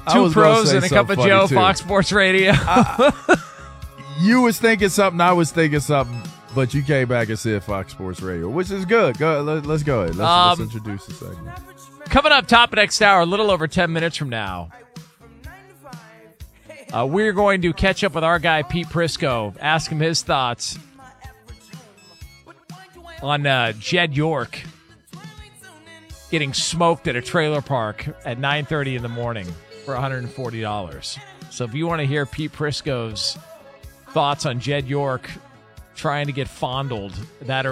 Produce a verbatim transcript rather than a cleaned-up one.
Two pros and a cup of Joe, too. Fox Sports Radio. I, you was thinking something, I was thinking something, but you came back and said Fox Sports Radio, which is good. Go, let, let's go ahead. Let's, Um, let's introduce the segment. Coming up top of next hour, a little over ten minutes from now, uh, we're going to catch up with our guy, Pete Prisco, ask him his thoughts on uh, Jed York getting smoked at a trailer park at nine thirty in the morning for one hundred forty dollars. So if you want to hear Pete Prisco's thoughts on Jed York trying to get fondled that